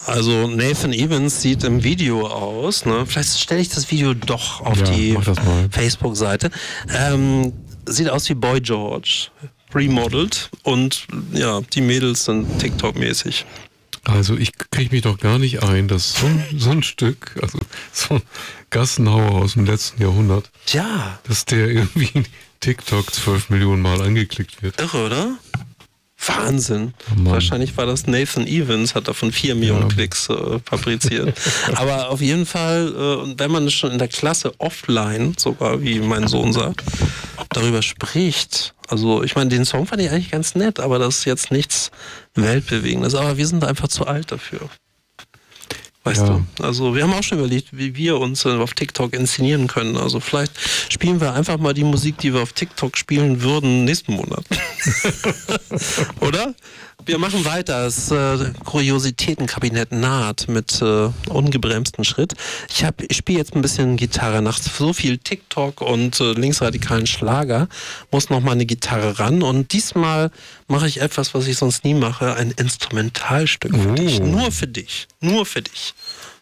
Also Nathan Evans sieht im Video aus, ne? Vielleicht stelle ich das Video doch auf die Facebook-Seite. Sieht aus wie Boy George, remodelt, und ja, die Mädels sind TikTok-mäßig. Also ich kriege mich doch gar nicht ein, dass so ein Stück, also so ein Gassenhauer aus dem letzten Jahrhundert, dass der irgendwie in TikTok 12 Millionen Mal angeklickt wird. Irre, oder? Wahnsinn. Oh, wahrscheinlich war das Nathan Evans, hat davon 4 Millionen Klicks fabriziert. Aber auf jeden Fall, wenn man schon in der Klasse offline, sogar wie mein Sohn sagt, darüber spricht, also ich meine, den Song fand ich eigentlich ganz nett, aber das ist jetzt nichts Weltbewegendes. Aber wir sind einfach zu alt dafür. Weißt du? Also wir haben auch schon überlegt, wie wir uns auf TikTok inszenieren können. Also vielleicht spielen wir einfach mal die Musik, die wir auf TikTok spielen würden, nächsten Monat. Oder? Wir machen weiter. Das Kuriositätenkabinett naht mit ungebremsten Schritt. Ich spiele jetzt ein bisschen Gitarre. Nach so viel TikTok und linksradikalen Schlager muss noch mal eine Gitarre ran. Und diesmal mache ich etwas, was ich sonst nie mache. Ein Instrumentalstück für dich. Nur für dich. Nur für dich.